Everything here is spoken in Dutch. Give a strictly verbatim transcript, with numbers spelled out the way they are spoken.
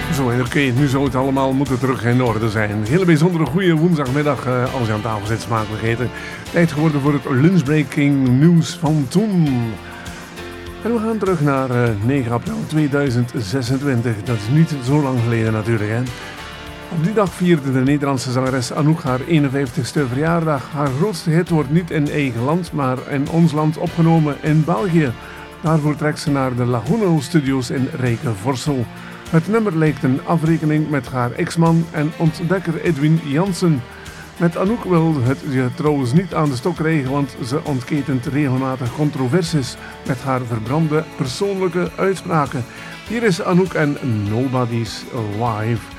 Zo, en oké, nu zou het allemaal moeten terug in orde zijn. Een hele bijzondere goede woensdagmiddag uh, als je aan tafel zit smakelijk eten. Tijd geworden voor het lunchbreaking nieuws van toen. En we gaan terug naar uh, negen april tweeduizend zesentwintig. Dat is niet zo lang geleden natuurlijk, hè. Op die dag vierde de Nederlandse zangeres Anouk haar eenenvijftigste verjaardag. Haar grootste hit wordt niet in eigen land, maar in ons land opgenomen in België. Daarvoor trekt ze naar de Laguno Studios in Rijkenvorsel. Het nummer lijkt een afrekening met haar ex-man en ontdekker Edwin Jansen. Met Anouk wil het je trouwens niet aan de stok krijgen, want ze ontketent regelmatig controversies met haar verbrande persoonlijke uitspraken. Hier is Anouk en Nobody's Wife.